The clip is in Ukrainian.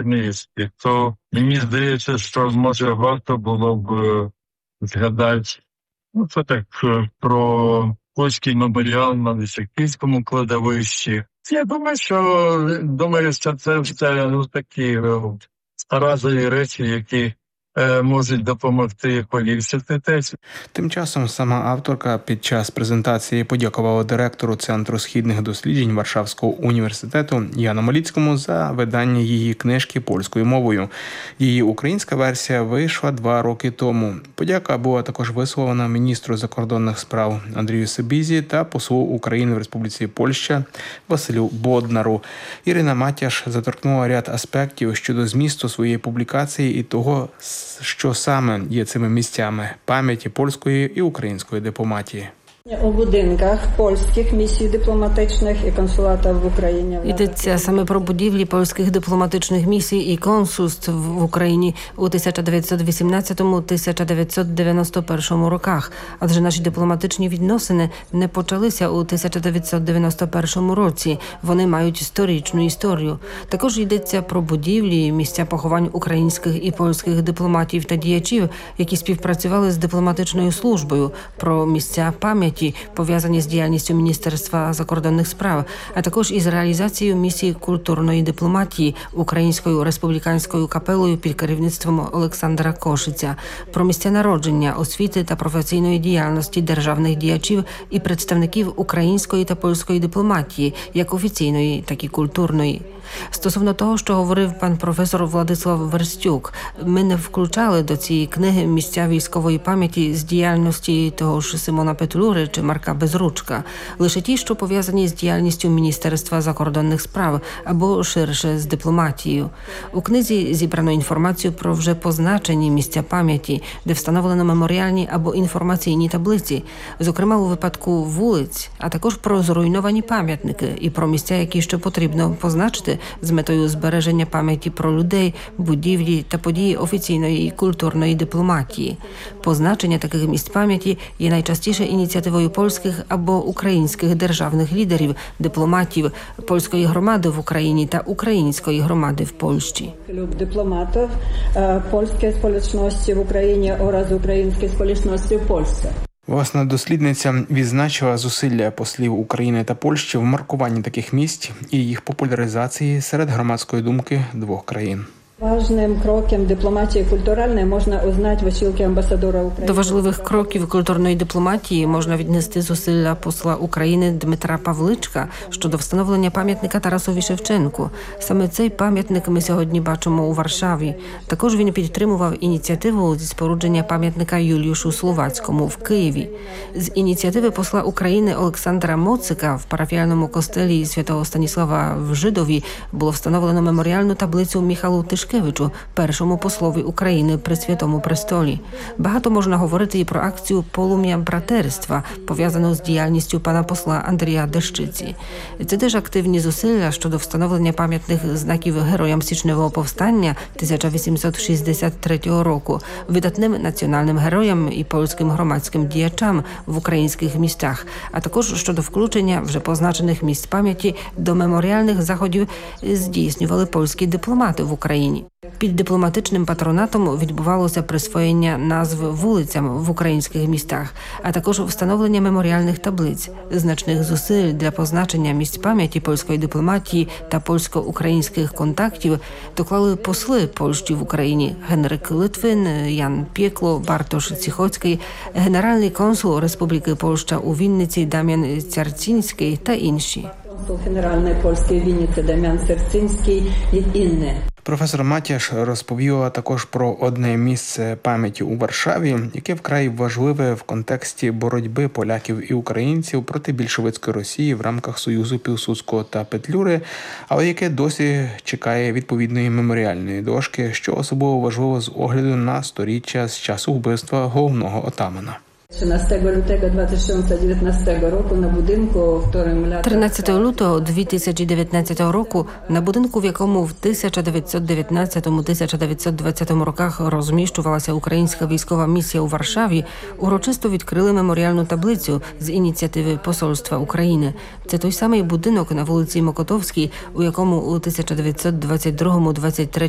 книжки, то мені здається, що може варто було б згадати, це так про польський меморіал на Лисаківському кладовищі. Я думаю, що це все такі разові речі, які можуть допомогти поліпшити текст. Тим часом сама авторка під час презентації подякувала директору Центру східних досліджень Варшавського університету Яну Маліцькому за видання її книжки польською мовою. Її українська версія вийшла 2 роки тому. Подяка була також висловлена міністру закордонних справ Андрію Сибізі та послу України в Республіці Польща Василю Боднару. Ірина Матяш заторкнула ряд аспектів щодо змісту своєї публікації і того, що саме є цими місцями пам'яті польської і української дипломатії. У будинках польських місій дипломатичних і консулатів в Україні. Йдеться саме про будівлі польських дипломатичних місій і консульств в Україні у 1918-1991 роках. Адже наші дипломатичні відносини не почалися у 1991 році. Вони мають історичну історію. Також йдеться про будівлі, місця поховань українських і польських дипломатів та діячів, які співпрацювали з дипломатичною службою, про місця пам'яті, пов'язані з діяльністю Міністерства закордонних справ, а також із реалізацією місії культурної дипломатії Українською республіканською капелою під керівництвом Олександра Кошиця, про місця народження, освіти та професійної діяльності державних діячів і представників української та польської дипломатії, як офіційної, так і культурної. Стосовно того, що говорив пан професор Владислав Верстюк, ми не включали до цієї книги місця військової пам'яті з діяльності того ж Симона Петлюри чи Марка Безручка, лише ті, що пов'язані з діяльністю Міністерства закордонних справ або ширше з дипломатією. У книзі зібрано інформацію про вже позначені місця пам'яті, де встановлено меморіальні або інформаційні таблиці, зокрема у випадку вулиць, а також про зруйновані пам'ятники і про місця, які ще потрібно позначити з метою збереження пам'яті про людей, будівлі та події офіційної і культурної дипломатії. Позначення таких місць пам'яті є найчастіше ініціативою польських або українських державних лідерів, дипломатів, польської громади в Україні та української громади в Польщі. Дипломатів польської спільноти в Україні oraz української спільноти в Польщі. Власна дослідниця відзначила зусилля послів України та Польщі в маркуванні таких місць і їх популяризації серед громадської думки двох країн. Важним кроком дипломатії культуральної можна узнати висілки амбасадора України. До важливих кроків культурної дипломатії можна віднести зусилля посла України Дмитра Павличка щодо встановлення пам'ятника Тарасові Шевченку. Саме цей пам'ятник ми сьогодні бачимо у Варшаві. Також він підтримував ініціативу зі спорудження пам'ятника Юліушу Словацькому в Києві. З ініціативи посла України Олександра Моцика в парафіальному костелі Святого Станіслава в Жидові було встановлено меморіальну таблицю Міхалу Тишкевичу, першому послові України при Святому Престолі. Багато можна говорити і про акцію «Полум'я братерства», пов'язану з діяльністю пана посла Андрія Дещиці. Це теж активні зусилля щодо встановлення пам'ятних знаків героям Січневого повстання 1863 року, видатним національним героям і польським громадським діячам в українських містах, а також щодо включення вже позначених місць пам'яті до меморіальних заходів здійснювали польські дипломати в Україні. Під дипломатичним патронатом відбувалося присвоєння назв вулицям в українських містах, а також встановлення меморіальних таблиць. Значних зусиль для позначення місць пам'яті польської дипломатії та польсько-українських контактів доклали посли Польщі в Україні Генрик Литвин, Ян Пєкло, Бартош Ціхоцький, генеральний консул Республіки Польща у Вінниці Дам'ян Цярцінський та інші. Консул генеральної польської Вінниці Дам'ян Цярцінський і інші. Професор Матяш розповіла також про одне місце пам'яті у Варшаві, яке вкрай важливе в контексті боротьби поляків і українців проти більшовицької Росії в рамках Союзу Пілсудського та Петлюри, але яке досі чекає відповідної меморіальної дошки, що особливо важливо з огляду на сторіччя з часу вбивства головного отамана. 13 лютого 2019 року на будинку, 13 лютого 2019 року на будинку, в якому в 1919-1920 роках розміщувалася українська військова місія у Варшаві, урочисто відкрили меморіальну таблицю з ініціативи Посольства України. Це той самий будинок на вулиці Мокотовській, у якому у 1922-23